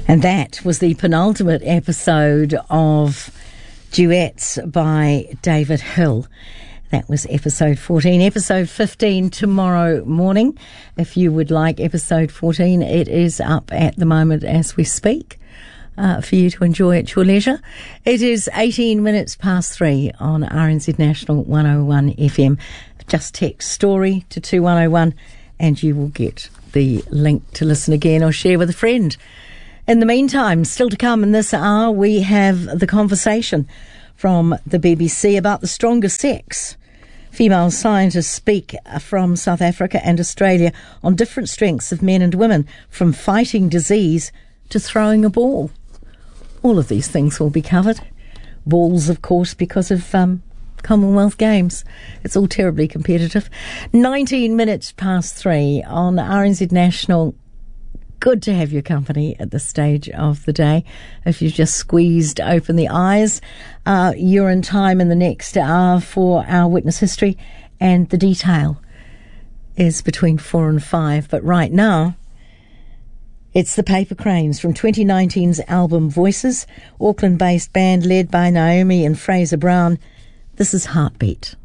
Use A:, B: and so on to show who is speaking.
A: And that was the penultimate episode of Duets by David Hill. That was episode 14. Episode 15 tomorrow morning. If you would like episode 14, it is up at the moment as we speak for you to enjoy at your leisure. It is 18 minutes past 3 on RNZ National 101 FM. Just text story to 2101 and you will get the link to listen again or share with a friend. In the meantime, still to come in this hour, we have the conversation from the BBC about the stronger sex. Female scientists speak from South Africa and Australia on different strengths of men and women, from fighting disease to throwing a ball. All of these things will be covered. Balls, of course, because of Commonwealth Games. It's all terribly competitive. 19 minutes past 3 on RNZ National. Good to have your company at this stage of the day. If you've just squeezed open the eyes, you're in time in the next hour for our witness history, and the detail is between 4 and 5. But right now, it's the Paper Cranes from 2019's album Voices, Auckland-based band led by Naomi and Fraser Brown. This is Heartbeat.